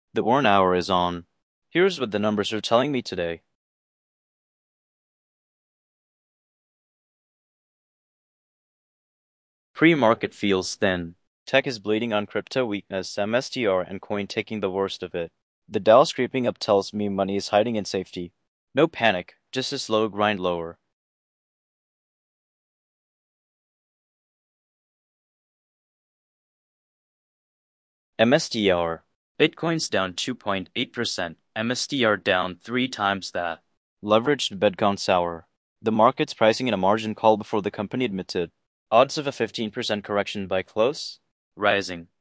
The Warren Hour is on. Here's what the numbers are telling me today. Pre-market feels thin. Tech is bleeding on crypto weakness, MSTR and coin taking the worst of it. The Dow's creeping up tells me money is hiding in safety. No panic, just a slow grind lower. MSTR. Bitcoin's down 2.8%, MSTR down 3 times that. Leveraged bet gone sour. The market's pricing in a margin call before the company admitted. Odds of a 15% correction by close? Rising.